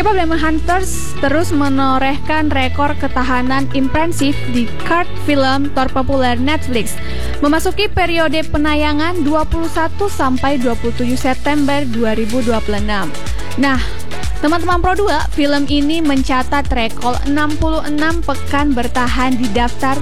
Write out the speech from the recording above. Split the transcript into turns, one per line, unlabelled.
K-pop Demon Hunters terus menorehkan rekor ketahanan impresif di chart film terpopuler Netflix, memasuki periode penayangan 21 sampai 27 September 2026. Nah, teman-teman Pro 2, film ini mencatat rekor 66 pekan bertahan di daftar